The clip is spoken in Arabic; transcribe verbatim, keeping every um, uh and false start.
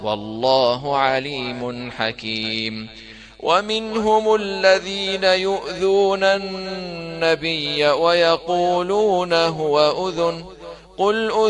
والله عليم حكيم. ومنهم الذين يؤذون النبي ويقولون هو أذن قل